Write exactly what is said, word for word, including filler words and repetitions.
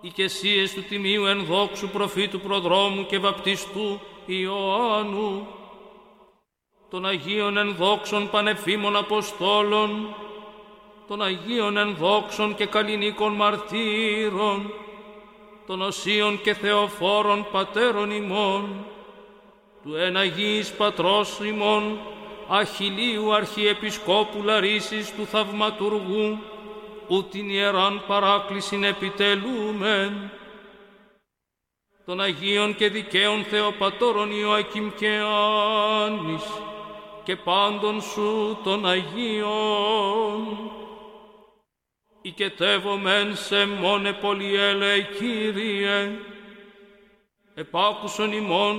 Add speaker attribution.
Speaker 1: οικεσίες του τιμίου ενδόξου προφήτου προδρόμου και βαπτιστού Ιωάννου, των Αγίων ενδόξων πανεφήμων Αποστόλων, των Αγίων ενδόξων και καλλινίκων μαρτύρων, των οσίων και θεοφόρων πατέρων ημών, του εν Αγίης Πατρός ημών, Αχιλλείου Αρχιεπισκόπου Λαρίσης του Θαυματουργού, ου την Ιεράν Παράκλησιν επιτελούμεν, των Αγίων και δικαίων Θεοπατώρων Ιωακήμ και Άννης και πάντων σου των Αγίων, οικετεύομεν σε μόνε πολυέλεε Κύριε, επάκουσον ημών